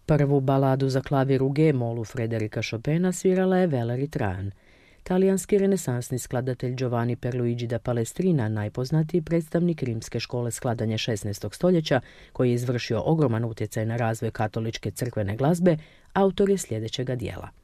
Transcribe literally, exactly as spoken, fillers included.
Prvu baladu za klavir u G-molu Frederika Chopina svirala je Valerie Tran. Talijanski renesansni skladatelj Giovanni Pierluigi da Palestrina, najpoznatiji predstavnik rimske škole skladanja šesnaestog stoljeća, koji je izvršio ogroman utjecaj na razvoj katoličke crkvene glazbe, autor je sljedećega dijela.